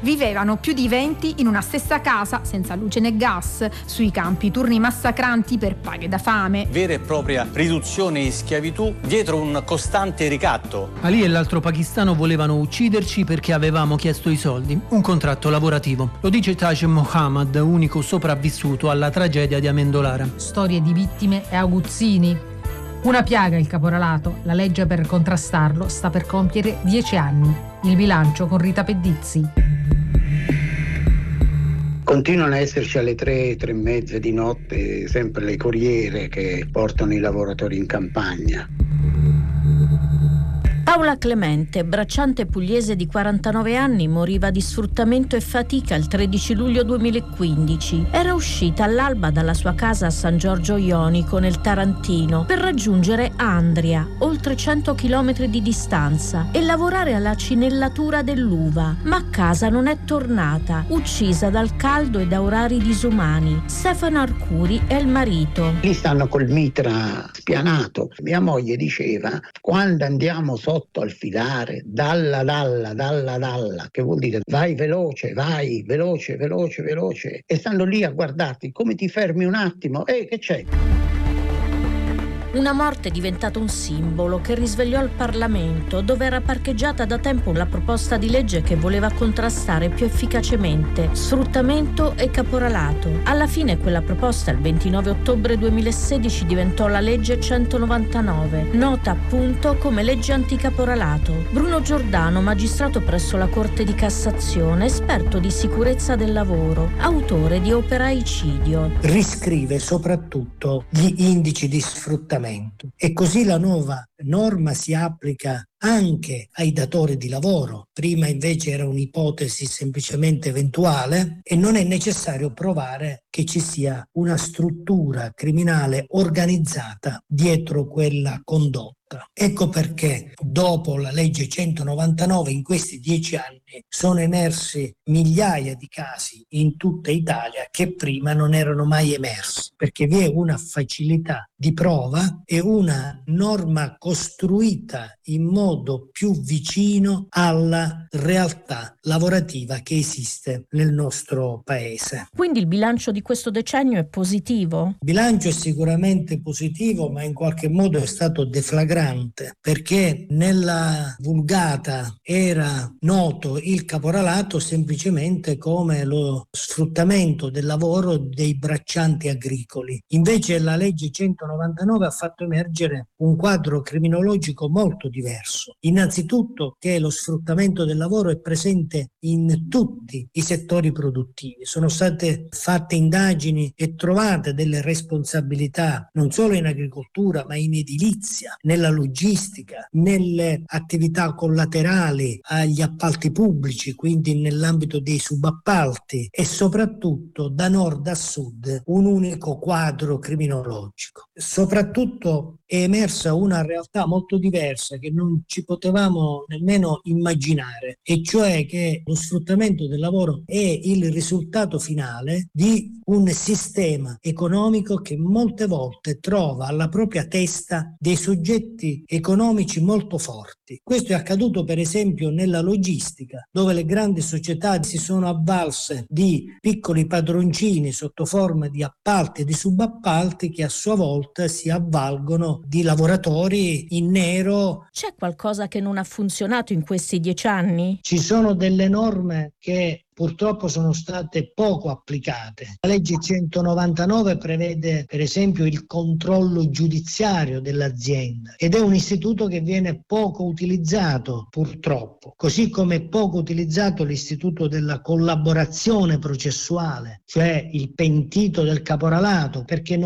Vivevano più di 20 in una stessa casa, senza luce né gas, sui campi, turni massacranti per paghe da fame. Vera e propria riduzione in schiavitù dietro un costante ricatto. Ali e l'altro pakistano volevano ucciderci perché avevamo chiesto i soldi, un contratto lavorativo. Lo dice Taj Mohammad, unico sopravvissuto alla tragedia di Amendolara. Storie di vittime e aguzzini. Una piaga il caporalato, la legge per contrastarlo sta per compiere 10 anni. Il bilancio con Rita Pedizzi. Continuano a esserci alle 3 e mezza di notte sempre le corriere che portano i lavoratori in campagna. Paola Clemente, bracciante pugliese di 49 anni, moriva di sfruttamento e fatica il 13 luglio 2015. Era uscita all'alba dalla sua casa a San Giorgio Ionico, nel Tarantino, per raggiungere Andria, oltre 100 km di distanza, e lavorare alla cinellatura dell'uva. Ma a casa non è tornata, uccisa dal caldo e da orari disumani. Stefano Arcuri è il marito. Lì stanno col mitra spianato. Mia moglie diceva: quando andiamo sotto al filare, dalla, che vuol dire vai veloce, e stanno lì a guardarti, come ti fermi un attimo, che c'è? Una morte diventata un simbolo che risvegliò il Parlamento, dove era parcheggiata da tempo la proposta di legge che voleva contrastare più efficacemente sfruttamento e caporalato. Alla fine quella proposta, il 29 ottobre 2016, diventò la legge 199, nota appunto come legge anticaporalato. Bruno Giordano, magistrato presso la Corte di Cassazione, esperto di sicurezza del lavoro, autore di Operaicidio. Riscrive soprattutto gli indici di sfruttamento. E così la nuova norma si applica anche ai datori di lavoro. Prima invece era un'ipotesi semplicemente eventuale e non è necessario provare che ci sia una struttura criminale organizzata dietro quella condotta. Ecco perché dopo la legge 199 in questi 10 anni sono emersi migliaia di casi in tutta Italia che prima non erano mai emersi, perché vi è una facilità di prova e una norma costruita in modo più vicino alla realtà lavorativa che esiste nel nostro paese. Quindi il bilancio di questo decennio è positivo? Il bilancio è sicuramente positivo, ma in qualche modo è stato deflagrante, perché nella vulgata era noto il caporalato semplicemente come lo sfruttamento del lavoro dei braccianti agricoli. Invece la legge 199 ha fatto emergere un quadro criminologico molto diverso. Innanzitutto che lo sfruttamento del lavoro è presente in tutti i settori produttivi. Sono state fatte indagini e trovate delle responsabilità non solo in agricoltura ma in edilizia, nella logistica, nelle attività collaterali agli appalti pubblici, quindi nell'ambito dei subappalti, e soprattutto da nord a sud un unico quadro criminologico. Soprattutto è emersa una realtà molto diversa che non ci potevamo nemmeno immaginare, e cioè che lo sfruttamento del lavoro è il risultato finale di un sistema economico che molte volte trova alla propria testa dei soggetti economici molto forti. Questo è accaduto per esempio nella logistica, dove le grandi società si sono avvalse di piccoli padroncini sotto forma di appalti e di subappalti che a sua volta si avvalgono di lavoratori in nero. C'è qualcosa che non ha funzionato in questi 10 anni? Ci sono delle norme che purtroppo sono state poco applicate. La legge 199 prevede per esempio il controllo giudiziario dell'azienda ed è un istituto che viene poco utilizzato purtroppo, così come è poco utilizzato l'istituto della collaborazione processuale, cioè il pentito del caporalato, perché